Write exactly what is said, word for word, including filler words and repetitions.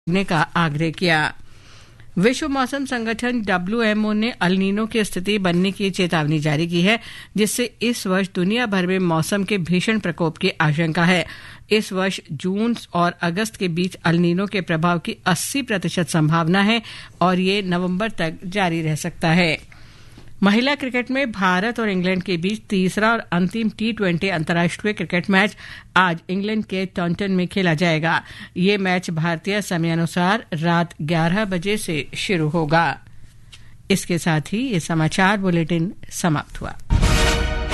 ने का आग्रह किया। विश्व मौसम संगठन डब्ल्यू एम ओ ने अल नीनो की स्थिति बनने की चेतावनी जारी की है, जिससे इस वर्ष दुनिया भर में मौसम के भीषण प्रकोप की आशंका है। इस वर्ष जून और अगस्त के बीच अल नीनो के प्रभाव की अस्सी प्रतिशत संभावना है और ये नवंबर तक जारी रह सकता है। महिला क्रिकेट में भारत और इंग्लैंड के बीच तीसरा और अंतिम टी ट्वेंटी अंतर्राष्ट्रीय क्रिकेट मैच आज इंग्लैंड के टॉन्टन में खेला जाएगा। ये मैच भारतीय समयानुसार रात ग्यारह बजे से शुरू होगा। इसके साथ ही ये समाचार बुलेटिन समाप्त हुआ।